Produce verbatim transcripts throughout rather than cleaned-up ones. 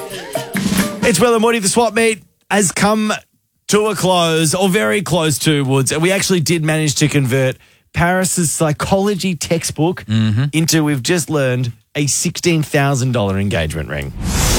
It's Will and Woody. The swap meet has come to a close, or very close to, Woods. And we actually did manage to convert Paris's psychology textbook Mm-hmm. into, we've just learned, a sixteen thousand dollars engagement ring.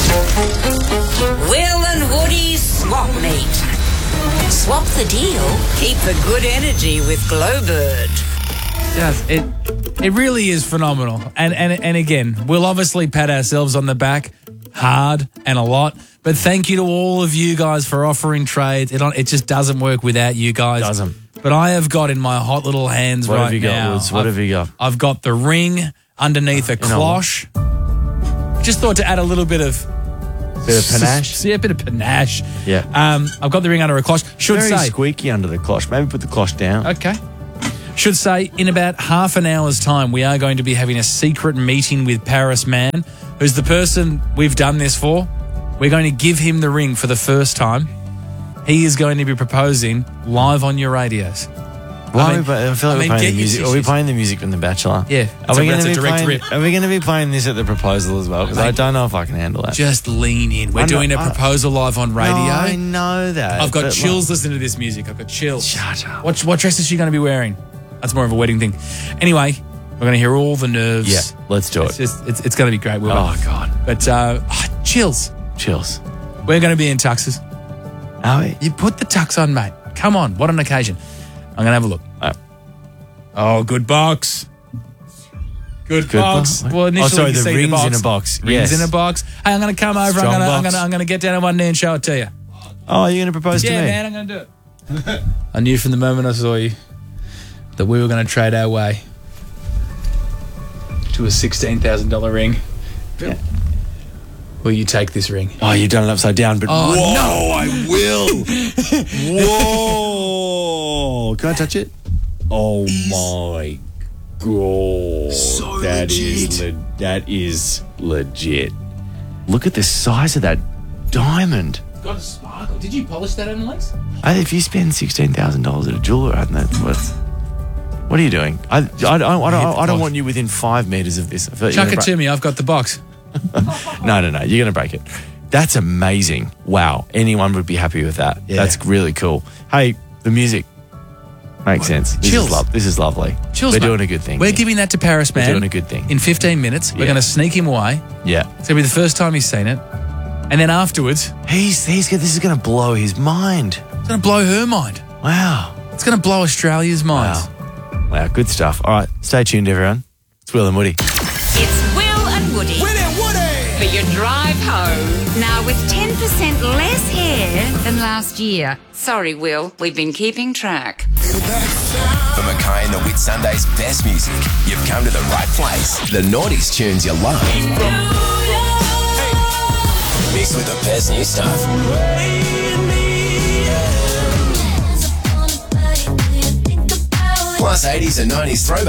Will and Woody's swap meet. Swap the deal, keep the good energy with Glowbird. Yes, it it really is phenomenal. And, and and again, we'll obviously pat ourselves on the back hard and a lot. But thank you to all of you guys for offering trades. It, it just doesn't work without you guys. Doesn't. But I have got in my hot little hands What right have you got, now. Woods? What I've, have you got? I've got the ring underneath a You know what? cloche. Just thought to add a little bit of... Bit of panache. Yeah, a bit of panache. Yeah. Um, I've got the ring under a cloche. Should Very say... squeaky under the cloche. Maybe put the cloche down. Okay. Should say, in about half an hour's time, we are going to be having a secret meeting with Paris Man, who's the person we've done this for. We're going to give him the ring for the first time. He is going to be proposing live on your radios. Why I are mean- we, play- I feel like I mean, we're get playing the your music. Are we tissues. playing the music from The Bachelor? Yeah, Are that's we a- going that's to a be direct playing? rip. Are we going to be playing this at the proposal as well? Because I don't know if I can handle that. Just lean in. We're I know- doing a I- proposal live on radio. No, I know that. I've got but, chills listening to this music. I've got chills. Shut up. What, what dress is she going to be wearing? That's more of a wedding thing. Anyway, we're going to hear all the nerves. Yeah, let's do It's, it. just, it's, it's going to be great. Will. Oh, God. But uh, ah, chills. Chills. We're going to be in tuxes. Are we? You put the tux on, mate. Come on. What an occasion. I'm going to have a look. Oh. Oh, good box. Good, Good box. box. Well, initially Oh, sorry, you the see rings the box. in a box. Rings Yes. in a box. Hey, I'm going to come over. I'm Strong going to I'm box. going to I'm going to get down on one knee and show it to you. Oh, you're going to propose Yeah, to me? man, I'm going to do it. I knew from the moment I saw you that we were going to trade our way to a sixteen thousand dollars ring. Yeah. Will you take this ring? Oh, you've done it upside down, but Oh, whoa, no. I will. Whoa. Can I touch it? Oh, my God. So That is legit. le- that is legit. Look at the size of that diamond. It's got a sparkle. Did you polish that on the legs? I, if you spend sixteen thousand dollars at a jeweler, I don't know what's... What are you doing? I, I, I, I, don't, I don't want you within five metres of this. I feel like you're Chuck it gonna to me. I've got the box. break- No, no, no. You're going to break it. That's amazing. Wow. Anyone would be happy with that. Yeah. That's really cool. Hey, the music makes sense. This Chills. is, lo- this is lovely. Chills, We're mate. doing a good thing. We're here. giving that to Paris, man. doing a good thing. In fifteen minutes, we're Yeah. going to sneak him away. Yeah. It's going to be the first time he's seen it. And then afterwards, He's, he's, this is going to blow his mind. it's going to blow her mind. Wow. It's going to blow Australia's mind. Wow. Wow. Good stuff. All right. Stay tuned, everyone. It's Will and Woody. It's Will and Woody. Will and Woody! For your drive home. Now with ten percent less hair than last year. Sorry, Will. We've been keeping track. For Mackay and the Whit Sunday's best music, you've come to the right place. The Naughties tunes you love. Mixed with the best new stuff. Plus eighties and nineties throwbacks.